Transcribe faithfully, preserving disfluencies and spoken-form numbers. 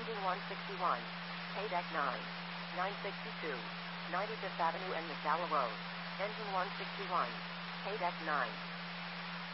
Engine one sixty-one. Pay deck nine. nine sixty-two. ninety-fifth Avenue and McDowell Road. Engine one sixty-one. Pay deck nine.